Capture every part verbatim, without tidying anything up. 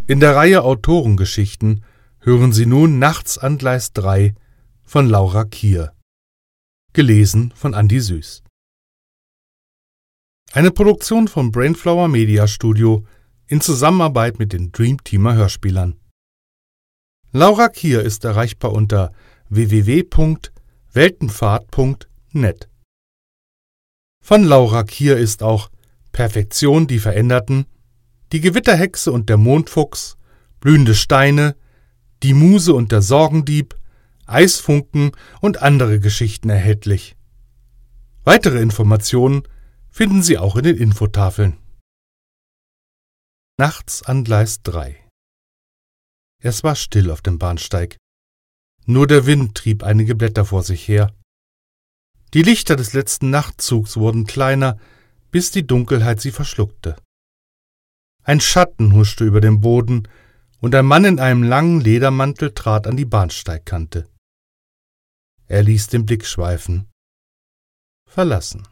In der Reihe Autorengeschichten hören Sie nun Nachts an Gleis drei von Laura Kier. Gelesen von Andi Süß. Eine Produktion vom Brainflower Media Studio in Zusammenarbeit mit den Dreamteamer Hörspielern. Laura Kier ist erreichbar unter w w w punkt weltenfahrt punkt net. Von Laura Kier ist auch Perfektion, die Veränderten, Die Gewitterhexe und der Mondfuchs, Blühende Steine, Die Muse und der Sorgendieb, Eisfunken und andere Geschichten erhältlich. Weitere Informationen finden Sie auch in den Infotafeln. Nachts an Gleis drei. Es war still auf dem Bahnsteig. Nur der Wind trieb einige Blätter vor sich her. Die Lichter des letzten Nachtzugs wurden kleiner, bis die Dunkelheit sie verschluckte. Ein Schatten huschte über den Boden, und ein Mann in einem langen Ledermantel trat an die Bahnsteigkante. Er ließ den Blick schweifen. Verlassen.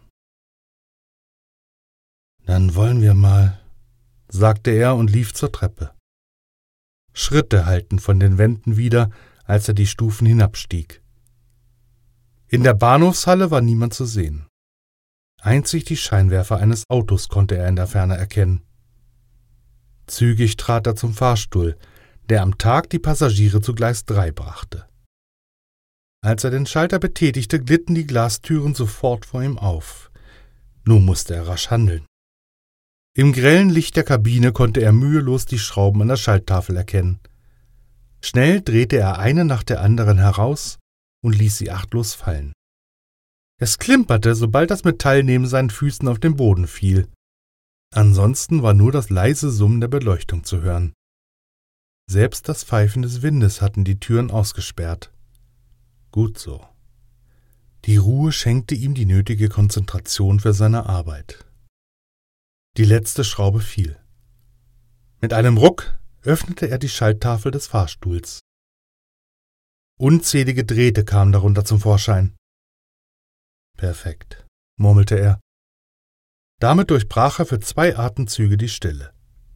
»Dann wollen wir mal«, sagte er und lief zur Treppe. Schritte hallten von den Wänden wider, als er die Stufen hinabstieg. In der Bahnhofshalle war niemand zu sehen. Einzig die Scheinwerfer eines Autos konnte er in der Ferne erkennen. Zügig trat er zum Fahrstuhl, der am Tag die Passagiere zu Gleis drei brachte. Als er den Schalter betätigte, glitten die Glastüren sofort vor ihm auf. Nun musste er rasch handeln. Im grellen Licht der Kabine konnte er mühelos die Schrauben an der Schalttafel erkennen. Schnell drehte er eine nach der anderen heraus und ließ sie achtlos fallen. Es klimperte, sobald das Metall neben seinen Füßen auf den Boden fiel. Ansonsten war nur das leise Summen der Beleuchtung zu hören. Selbst das Pfeifen des Windes hatten die Türen ausgesperrt. Gut so. Die Ruhe schenkte ihm die nötige Konzentration für seine Arbeit. Die letzte Schraube fiel. Mit einem Ruck öffnete er die Schalttafel des Fahrstuhls. Unzählige Drähte kamen darunter zum Vorschein. Perfekt, murmelte er. Damit durchbrach er für zwei Atemzüge die Stille.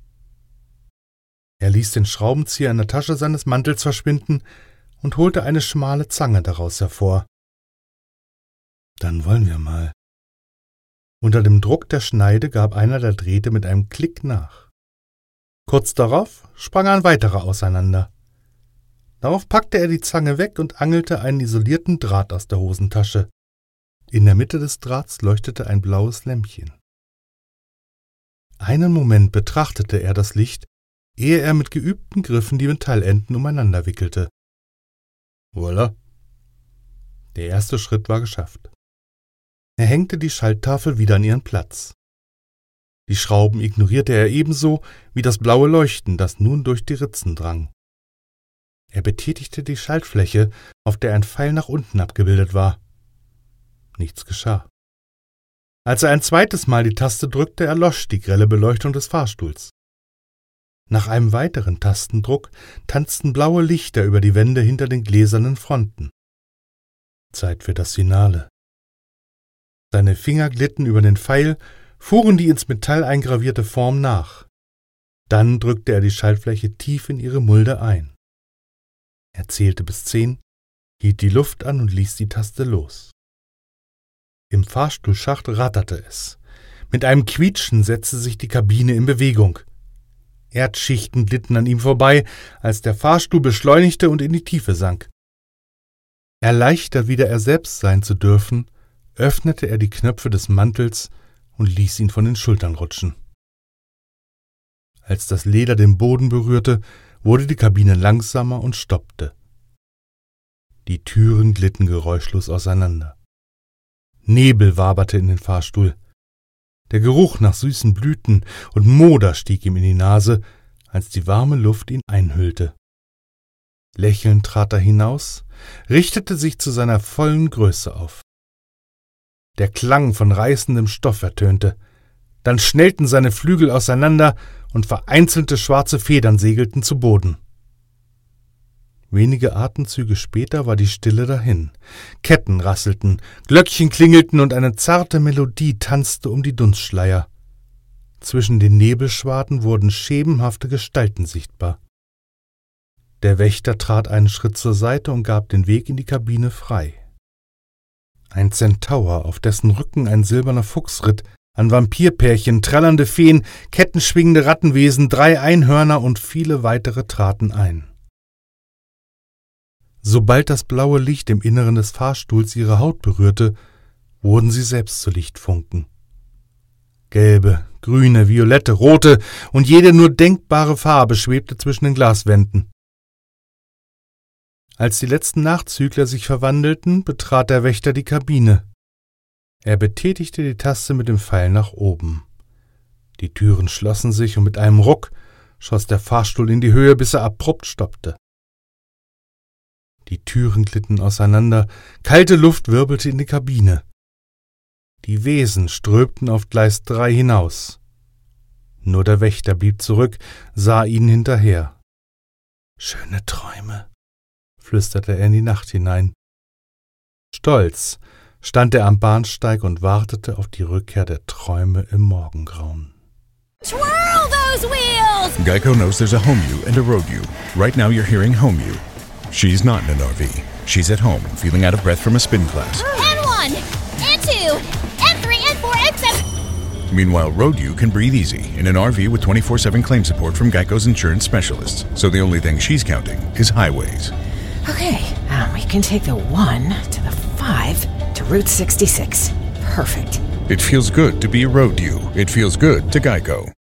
Er ließ den Schraubenzieher in der Tasche seines Mantels verschwinden und holte eine schmale Zange daraus hervor. Dann wollen wir mal. Unter dem Druck der Schneide gab einer der Drähte mit einem Klick nach. Kurz darauf sprang ein weiterer auseinander. Darauf packte er die Zange weg und angelte einen isolierten Draht aus der Hosentasche. In der Mitte des Drahts leuchtete ein blaues Lämpchen. Einen Moment betrachtete er das Licht, ehe er mit geübten Griffen die Metallenden umeinander wickelte. Voilà. Der erste Schritt war geschafft. Er hängte die Schalttafel wieder an ihren Platz. Die Schrauben ignorierte er ebenso wie das blaue Leuchten, das nun durch die Ritzen drang. Er betätigte die Schaltfläche, auf der ein Pfeil nach unten abgebildet war. Nichts geschah. Als er ein zweites Mal die Taste drückte, erlosch die grelle Beleuchtung des Fahrstuhls. Nach einem weiteren Tastendruck tanzten blaue Lichter über die Wände hinter den gläsernen Fronten. Zeit für das Finale. Seine Finger glitten über den Pfeil, fuhren die ins Metall eingravierte Form nach. Dann drückte er die Schaltfläche tief in ihre Mulde ein. Er zählte bis zehn, hielt die Luft an und ließ die Taste los. Im Fahrstuhlschacht ratterte es. Mit einem Quietschen setzte sich die Kabine in Bewegung. Erdschichten glitten an ihm vorbei, als der Fahrstuhl beschleunigte und in die Tiefe sank. Erleichtert, wieder er selbst sein zu dürfen, öffnete er die Knöpfe des Mantels und ließ ihn von den Schultern rutschen. Als das Leder den Boden berührte, wurde die Kabine langsamer und stoppte. Die Türen glitten geräuschlos auseinander. Nebel waberte in den Fahrstuhl. Der Geruch nach süßen Blüten und Moder stieg ihm in die Nase, als die warme Luft ihn einhüllte. Lächelnd trat er hinaus, richtete sich zu seiner vollen Größe auf. Der Klang von reißendem Stoff ertönte. Dann schnellten seine Flügel auseinander und vereinzelte schwarze Federn segelten zu Boden. Wenige Atemzüge später war die Stille dahin. Ketten rasselten, Glöckchen klingelten und eine zarte Melodie tanzte um die Dunstschleier. Zwischen den Nebelschwaden wurden schemenhafte Gestalten sichtbar. Der Wächter trat einen Schritt zur Seite und gab den Weg in die Kabine frei. Ein Zentaur, auf dessen Rücken ein silberner Fuchs ritt, ein Vampirpärchen, trällernde Feen, kettenschwingende Rattenwesen, drei Einhörner und viele weitere traten ein. Sobald das blaue Licht im Inneren des Fahrstuhls ihre Haut berührte, wurden sie selbst zu Lichtfunken. Gelbe, grüne, violette, rote und jede nur denkbare Farbe schwebte zwischen den Glaswänden. Als die letzten Nachzügler sich verwandelten, betrat der Wächter die Kabine. Er betätigte die Taste mit dem Pfeil nach oben. Die Türen schlossen sich und mit einem Ruck schoss der Fahrstuhl in die Höhe, bis er abrupt stoppte. Die Türen glitten auseinander, kalte Luft wirbelte in die Kabine. Die Wesen strömten auf Gleis drei hinaus. Nur der Wächter blieb zurück, sah ihnen hinterher. »Schöne Träume«, flüsterte er in die Nacht hinein. Stolz stand er am Bahnsteig und wartete auf die Rückkehr der Träume im Morgengrauen. Twirl those wheels! Geico knows there's a home you and a road you. Right now you're hearing home you. She's not in an R V. She's at home, feeling out of breath from a spin class. N one, N two, N three, N four, N seven. Meanwhile, road you can breathe easy in an R V with twenty-four seven claim support from Geico's insurance specialists. So the only thing she's counting is highways. Okay, um, we can take the one to the five to Route sixty-six. Perfect. It feels good to be a road you. It feels good to Geico.